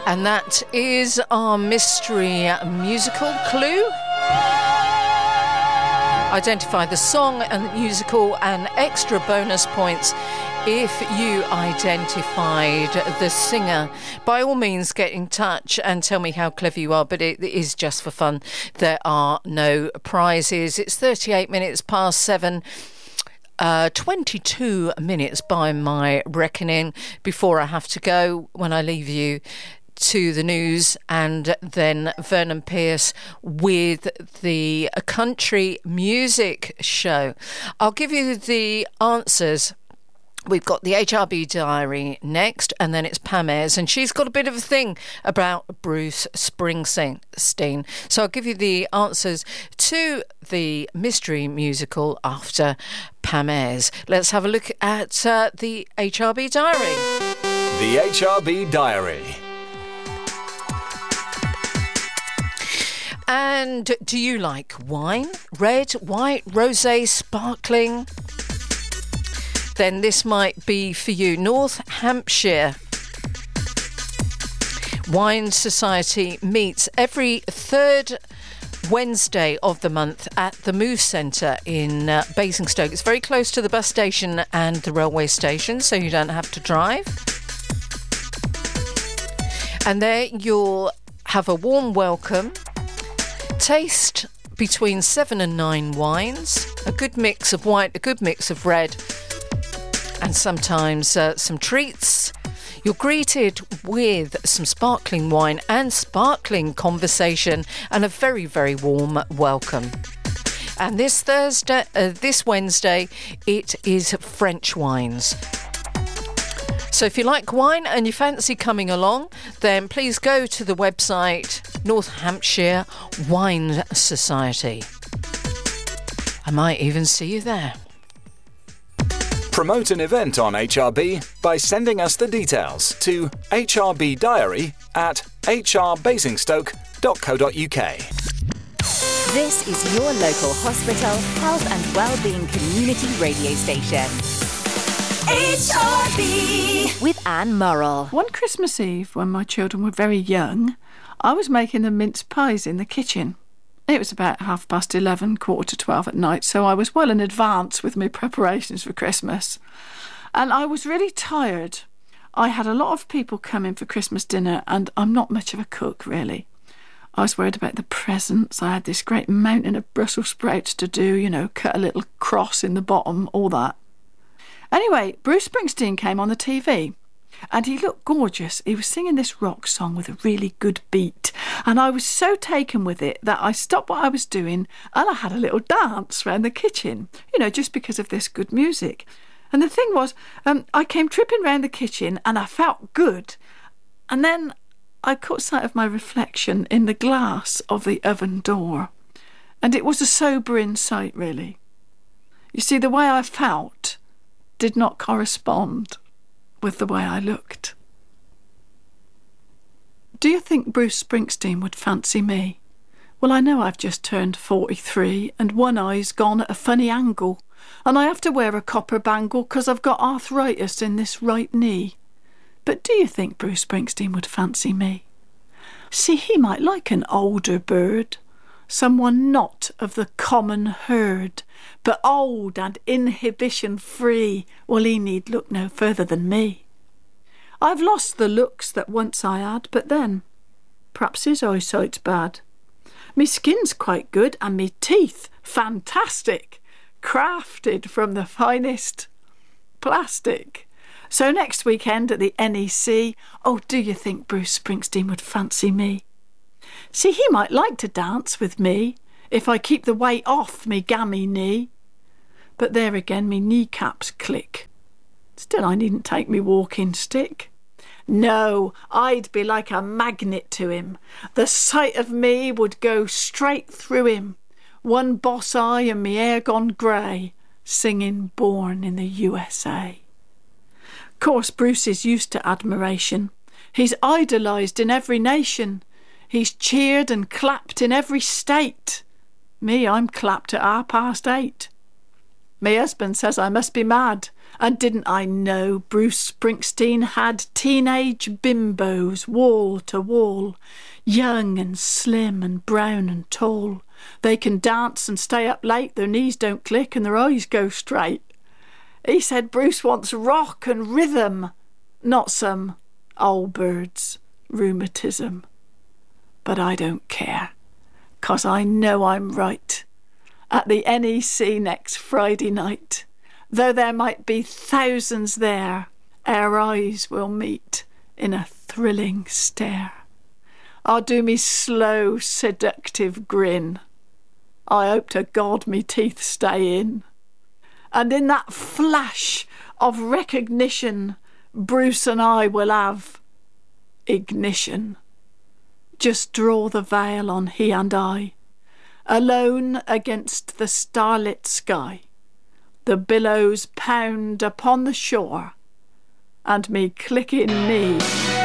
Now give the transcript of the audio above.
And that is our mystery musical clue. Identify the song and the musical, and extra bonus points if you identified the singer. By all means, get in touch and tell me how clever you are, but it is just for fun. There are no prizes. It's 38 minutes past 7. 22 minutes by my reckoning before I have to go, when I leave you to the news, and then Vernon Pierce with the country music show. I'll give you the answers. We've got the HRB diary next, and then it's Pam Ayres, and she's got a bit of a thing about Bruce Springsteen. So I'll give you the answers to the mystery musical after Pam Ayres. Let's have a look at the HRB diary. The HRB diary. And do you like wine? Red, white, rosé, sparkling? Then this might be for you. North Hampshire Wine Society meets every third Wednesday of the month at the Move Centre in Basingstoke. It's very close to the bus station and the railway station, so you don't have to drive. And there you'll have a warm welcome. Taste between 7 and 9 wines, a good mix of white, a good mix of red, and sometimes some treats. You're greeted with some sparkling wine and sparkling conversation, and a very, very warm welcome. And this Wednesday, it is French wines. So if you like wine and you fancy coming along, then please go to the website North Hampshire Wine Society. I might even see you there. Promote an event on HRB by sending us the details to hrbdiary@hrbasingstoke.co.uk. This is your local hospital, health and wellbeing community radio station. HRB with Anne Murrell. One Christmas Eve, when my children were very young, I was making them mince pies in the kitchen. It was about 11:30, 11:45 at night, so I was well in advance with my preparations for Christmas. And I was really tired. I had a lot of people coming for Christmas dinner, and I'm not much of a cook, really. I was worried about the presents. I had this great mountain of Brussels sprouts to do, cut a little cross in the bottom, all that. Anyway, Bruce Springsteen came on the TV. And he looked gorgeous. He was singing this rock song with a really good beat. And I was so taken with it that I stopped what I was doing and I had a little dance around the kitchen, just because of this good music. And the thing was, I came tripping round the kitchen and I felt good. And then I caught sight of my reflection in the glass of the oven door. And it was a sobering sight, really. You see, the way I felt did not correspond with the way I looked. Do you think Bruce Springsteen would fancy me? Well, I know I've just turned 43 and one eye's gone at a funny angle, and I have to wear a copper bangle because I've got arthritis in this right knee. But do you think Bruce Springsteen would fancy me? See, he might like an older bird, someone not of the common herd, but old and inhibition-free. Well, he need look no further than me. I've lost the looks that once I had, but then, perhaps his eyesight's bad. Me skin's quite good, and me teeth fantastic, crafted from the finest plastic. So next weekend at the NEC, oh, do you think Bruce Springsteen would fancy me? See, he might like to dance with me, if I keep the weight off me gammy knee. But there again, me kneecaps click. Still, I needn't take me walking stick. No, I'd be like a magnet to him. The sight of me would go straight through him. One boss eye and me hair gone grey, singing Born in the USA. Course, Bruce is used to admiration. He's idolised in every nation. He's cheered and clapped in every state. Me, I'm clapped at 8:30. Me husband says I must be mad, And didn't I know Bruce Springsteen had teenage bimbos wall to wall, young and slim and brown and tall. They can dance and stay up late, their knees don't click and their eyes go straight. He said Bruce wants rock and rhythm, not some old bird's rheumatism. But I don't care, 'cause I know I'm right. At the NEC next Friday night, though there might be thousands there, our eyes will meet in a thrilling stare. I'll do me slow, seductive grin. I hope to God me teeth stay in. And in that flash of recognition, Bruce and I will have ignition. Just draw the veil on he and I, alone against the starlit sky. The billows pound upon the shore, and me clicking knee